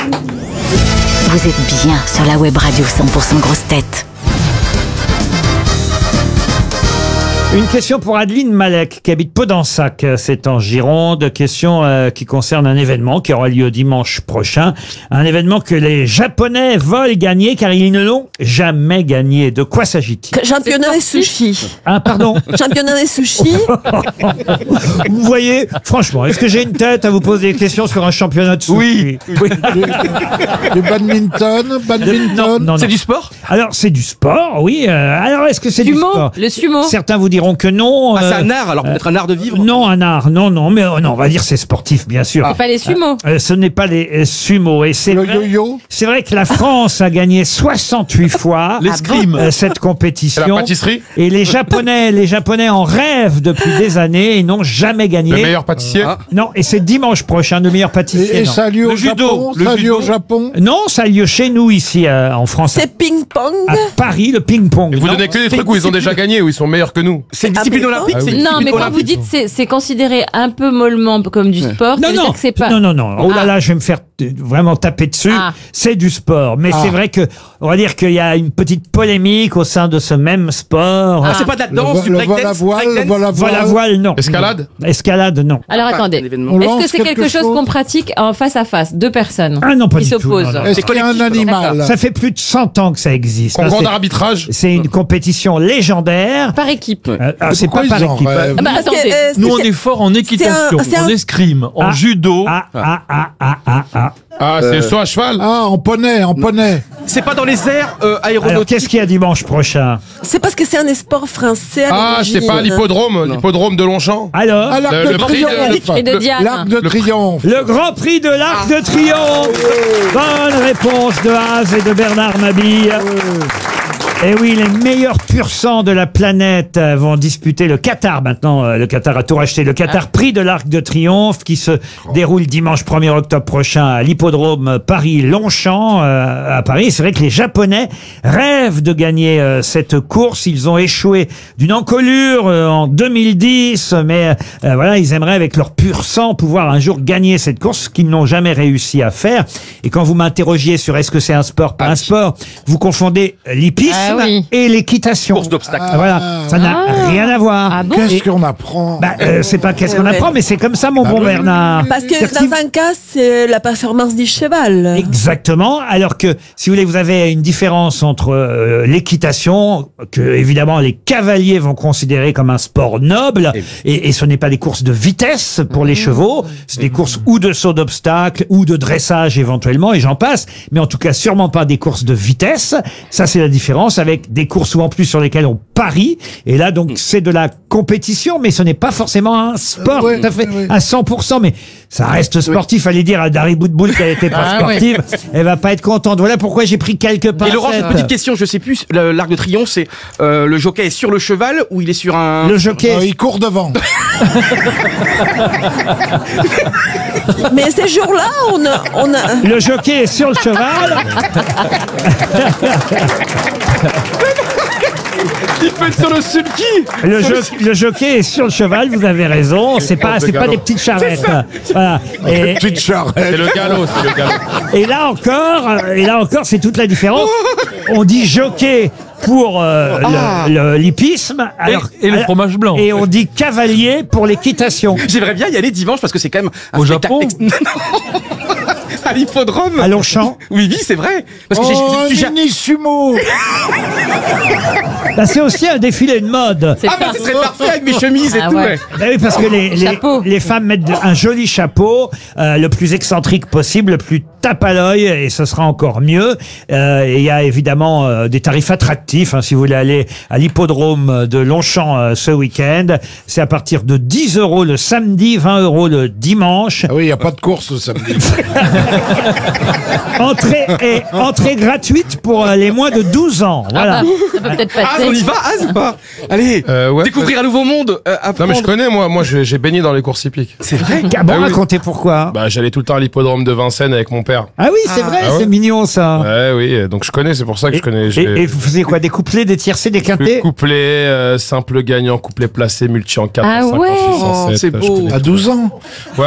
Vous êtes bien sur la web radio 100% grosses têtes. Une question pour Adeline Malek, qui habite Podensac, c'est en Gironde. Question qui concerne un événement qui aura lieu dimanche prochain. Un événement que les Japonais veulent gagner car ils ne l'ont jamais gagné. De quoi s'agit-il? Championnat des sushis. Ah, pardon. Championnat des sushis. Vous voyez, franchement, est-ce que j'ai une tête à vous poser des questions sur un championnat de sushi? Oui. Du badminton, Non. C'est du sport? Alors, c'est du sport, oui. Alors, est-ce que c'est du sport? Le sumo. Certains vous diront que non. C'est un art, alors peut-être un art de vivre? Non, un art, non, mais non, on va dire c'est sportif, bien sûr. C'est pas les sumos. Ce n'est pas les sumo. Et c'est le vrai, yo-yo. c'est vrai que la France a gagné 68 fois L'escrime. cette compétition. La pâtisserie. Et les Japonais en rêvent depuis des années et n'ont jamais gagné. Le meilleur pâtissier. Non, et c'est dimanche prochain, le meilleur pâtissier. Et non. ça a lieu au Japon. Ça a lieu au Japon. Non, ça a lieu chez nous ici en France. C'est ping-pong. À Paris, le ping-pong. Vous Non. donnez que des trucs où ils ont déjà gagné, où ils sont meilleurs que nous. C'est une discipline olympique? Ah oui. C'est une Non, discipline mais quand vous olympique. dites c'est considéré un peu mollement comme du sport, ça veut dire que c'est pas. Non. Oh là là, je vais me faire vraiment taper dessus. Ah. C'est du sport. Mais c'est vrai que, on va dire qu'il y a une petite polémique au sein de ce même sport. Ah, c'est pas de la danse, du Le breakdance? Vol à voile, non. Escalade. Escalade, non. Alors Pas attendez, un événement. On est-ce lance que c'est quelque quelque chose chose qu'on pratique en face à face, deux personnes Ah non, pas qui du tout, s'opposent? non, Est-ce qu'il y a un animal? Ça fait plus de 100 ans que ça existe. Concours C'est- d'arbitrage. C'est une compétition légendaire. Par équipe. C'est pas Pourquoi par ils en équipe. rêvent? Ah bah attendez. Nous, on est fort en équitation, c'est un- en escrime, en Ah. judo. Ah, c'est saut à cheval. Ah, en poney. C'est pas dans les airs Alors, aéronautiques? qu'est-ce qu'il y a dimanche prochain? c'est parce que c'est un sport français. à Ah, l'origine. c'est pas l'hippodrome de Longchamp. Alors, Ah, l'Arc Le de prix Triomphe. Et de Diane. L'Arc de Triomphe. le Grand Prix de l'Arc de Triomphe. Bonne réponse de Haz et de Bernard Mabille. Et oui, les meilleurs pur sang de la planète vont disputer le Qatar maintenant. Le Qatar a tout racheté. Le Qatar Prix de l'Arc de Triomphe qui se déroule dimanche 1er octobre prochain à l'hippodrome Paris-Longchamp à Paris. C'est vrai que les Japonais rêvent de gagner cette course. Ils ont échoué d'une encolure en 2010, mais voilà, ils aimeraient avec leur pur sang pouvoir un jour gagner cette course, ce qu'ils n'ont jamais réussi à faire. Et quand vous m'interrogiez sur est-ce que c'est un sport, pas un sport, vous confondez l'hippisme Ah oui. et l'équitation. Course d'obstacles. Voilà, ça n'a rien à voir. Ah bon? Qu'est-ce qu'on apprend? Bah, c'est pas qu'est-ce qu'on Ouais. apprend, mais c'est comme ça, mon bon Bernard. Parce que C'est-à-dire que dans un cas, c'est la performance du cheval. Exactement. Alors que, si vous voulez, vous avez une différence entre l'équitation, que évidemment les cavaliers vont considérer comme un sport noble, et ce n'est pas des courses de vitesse pour les chevaux, c'est des courses ou de saut d'obstacle, ou de dressage éventuellement, et j'en passe, mais en tout cas sûrement pas des courses de vitesse. Ça, c'est la différence avec des courses ou en plus sur lesquelles on parie, et là, donc, c'est de la compétition, mais ce n'est pas forcément un sport Ouais, tout à fait ouais. à 100%, mais ça reste sportif. Allez dire à Dari Boudboul qu'elle était pas Ah, sportive, elle va pas être contente. Voilà pourquoi j'ai pris quelques pincettes. Et Laurent, j'ai une petite question, je sais plus, l'Arc de Triomphe, c'est le jockey est sur le cheval ou il est sur un... Le jockey. Il court devant. Mais ces jours-là, on a... Le jockey est sur le cheval. Il peut être sur le sulky. Le jockey est sur le cheval. Vous avez raison. C'est pas des petites charrettes. Voilà. Petite charrette. C'est le galop, c'est le galop. Et là encore, c'est toute la différence. On dit jockey pour l'hippisme, Et le fromage blanc. et on dit cavalier pour l'équitation. J'aimerais bien y aller dimanche parce que c'est quand même un Au spectacle Japon? Non. À l'hippodrome. À Longchamp. Oui, c'est vrai. Parce que Oh, je suis un mini sumo. Bah, c'est aussi un défilé de mode. C'est Ah, mais pas- ce serait parfait avec mes chemises et Ah tout. ouais. Ouais. Bah oui, parce que Chapeau. les femmes mettent un joli chapeau, le plus excentrique possible, le plus tape à l'œil, et ce sera encore mieux. Et il y a évidemment des tarifs attractifs. Hein, si vous voulez aller à l'hippodrome de Longchamp ce week-end, c'est à partir de 10 € le samedi, 20 € le dimanche. Ah oui, il n'y a pas de course le samedi. Entrée gratuite pour les moins de 12 ans. Voilà. Ah bah, ça peut peut-être Az, passer. on y va, Az ou pas? Allez, Ouais. découvrir un nouveau monde. Non, Apprendre. mais je connais, moi j'ai baigné dans les courses hippiques. C'est vrai. Ah bon, Ah oui. racontez pourquoi. Bah, j'allais tout le temps à l'hippodrome de Vincennes avec mon père. Ah oui, c'est vrai, Ah ouais. c'est mignon ça. Ouais, oui, donc je connais, c'est pour ça que je connais. Et vous faisiez quoi? Des couplets, des tiercés, des quintés? Couplet, simple gagnant, couplet placé, multi en 4, Ah en 5, ouais. en 6, en Oh, 7. c'est beau. À 12 ans. Ouais,